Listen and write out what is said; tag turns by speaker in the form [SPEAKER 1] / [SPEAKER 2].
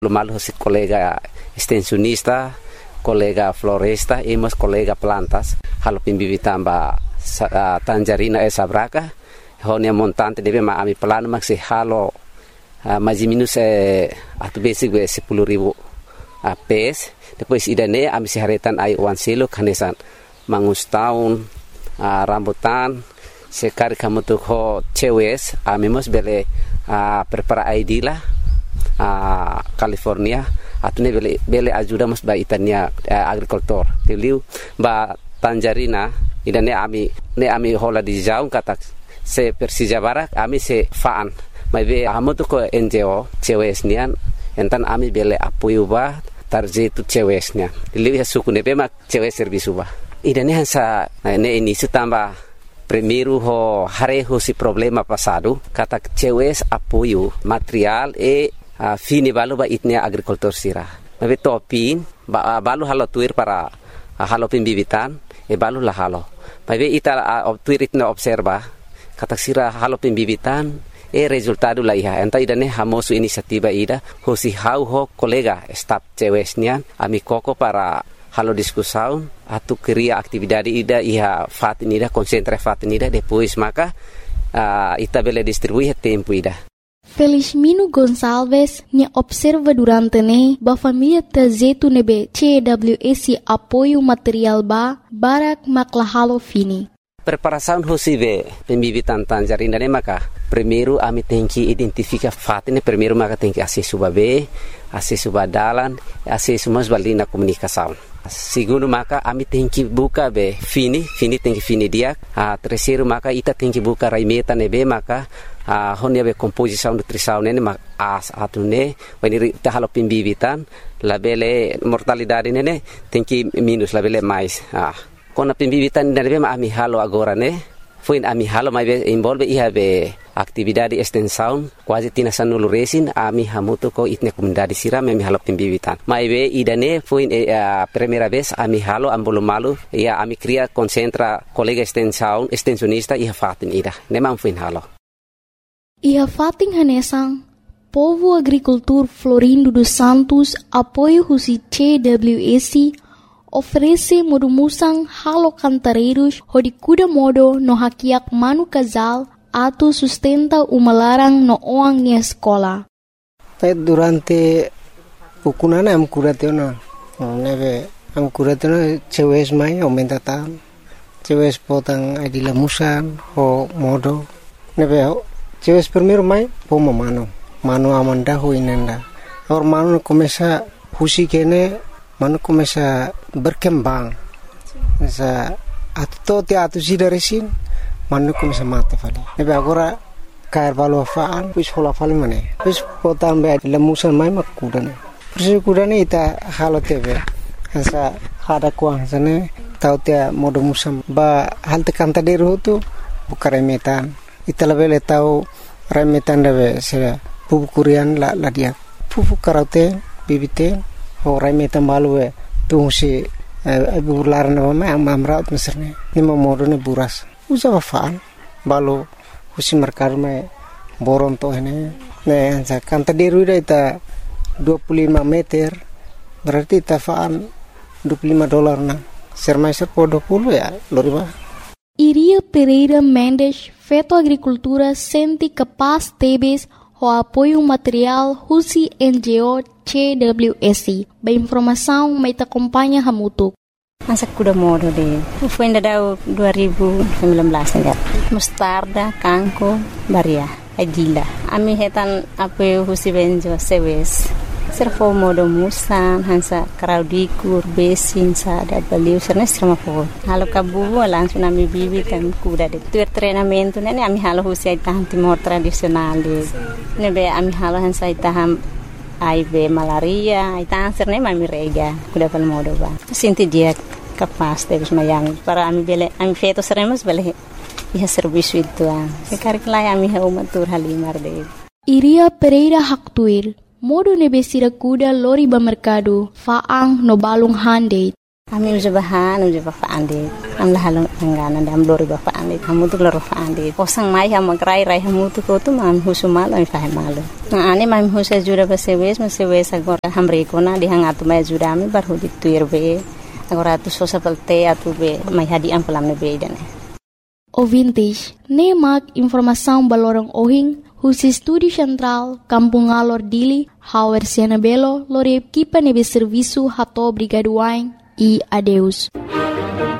[SPEAKER 1] Malu si colega extensionista, colega floresta, hemos colega plantas, halo pimbibitan ba tangerina esa braca, honia montante debe ma ami plano maxi halo majiminus atu basic 10,000 pes. Depois idane ami siharetan ai 1 silo kanesan mangustaun rambutan sekari kamu tuh ho cewes ami mos bele prepara ID lah California atune bele ajuda mas ba itania agricultor tiliu ba tangerina idane ami hola di jaun kata se Persija Barak ami se faan mai be amotu ko NGO cewesnian entan ami bele apoio ba tarjetu cewesnya tiliu ya suku ne be mak cewes servisu ba idane hansa ne ini sutamba primeiro ho hareho si problema passado kata cewes apoio material fini balu ba itnia agricultor sira mabe topin balu halo tuir para halo pimbibitan balu la halo mabe ita tuir itna observa kata sira halo pimbibitan resultado la iha enta idane hamosu inisiativa ida hosi ho kolega staff cewesnya ami koko para halo diskusaun atu kriya aktividade ida iha fatinida konsentra fatinida depois maka ita bele distribuir tempo ida.
[SPEAKER 2] Felizmino Gonçalves ne observa durante ne ba família trajeto nebe CWS apoio material ba barak maklahalo fini.
[SPEAKER 1] Preparação hosive pembibitan tangerina ne maka primeiro ami tenki identifica fatine primeiro maka tenki acesso ba be acesso ba dalan acesso mas balina comunicação. Segundo maka ami tenki buka be fini tenki fini dia terceiro maka ita tenki buka raimeta nebe maka honia be composição nutrição nene mak atune wani ta halo pimbibitan labele mortalidade nene tenki minus labele mais kona pimbibitan nene be ami halo agora ne foi ami halo mai be involve iha be atividade extensão quase tina sanulu resin ami hamuto ko itne comunidade sira ami halo pimbibitan mai be idane foi primeira vez ami halo ambolo malu ia ami cria concentra colega extensionista iha fatin ida nemam foi halo.
[SPEAKER 2] Iha fating hanesang, Povo Agricultor Florindo dos Santos, apoio husi CWS, oferece modumusang halo cantareiros, hodikuda modo no hakiak manu casal, atu sustenta umalarang no oang nia escola.
[SPEAKER 3] Durante ukunana am kuratena, neve am kuratena cewes mai aumenta tan, cewes potang adila musan ho modo, neve cewes primeiro mai pomo mano amanda ho inenda or mano começa husi kene mano começa berkembang sa atto te atu sidaresin mano começa mate fali nebe agora cair valo faan pis hola fali mane pis potam be lemusan mai makudane persi kudane ita halo tebe sa hada kuang sane tau te modo musam ba hal te kanta deru tu bukare metan ita lebele tau remetan debe sera pupu kurian la dia pupu karate bibite ho remetan balue tu si bularna ma amraut meserne ni momorone buras usa faan balu husi markar me boron to hene ne anza kanta deru ita 25 meter berarti ita faan $25 na sermaiser po 20 ya loriba.
[SPEAKER 2] Iria Pereira Mendes, Feto Agricultura, sente capaz tebes o apoio material Husi NGO CWS. Ba informação mai te acompanha hamutuk.
[SPEAKER 4] Masa kuda modo de. Foi ainda da 2019 ainda. Mostarda, kanko, baria, adila. Ami hetan apoio Husi NGO CWS. Servo modo musan hansa kraudikur besin sada baliu serna strama po halo kabu langsung ami bibi kan kuda de tuer treinamento nene ami halo husi taham timor tradisional de nebe ami halo hansa taham aibe malaria itang serne ami rega kuda pal modo ba sinti dia kapas de mayang para ami bele ami feto seremos bele iha serviço itu sekar kelai ami ha umatur halimar de
[SPEAKER 2] Iria Pereira Haktuir modo nebesira kuda lori ba mercado faang no balung hande.
[SPEAKER 4] Kami uja bapak ande. Am lahalong tanggana dam lori bapak ande. Kamu tu loro bapak ande. Kosang mai ham magrai rai hamu tu ko tu mam husumal am faham malu. Na ane mam husa jura basewes agora hamre kona di hangatu mai jura ami bar hudi tuirbe. Agora tu sosa pelte atu be mai hadi am pelam ne be dane.
[SPEAKER 2] Ouvintes, nemak informação balorong ohing husi Studi Central Kampung Alor Dili Hauer Siena Belo lore equipa nebe serviço hato brigaduain e adeus.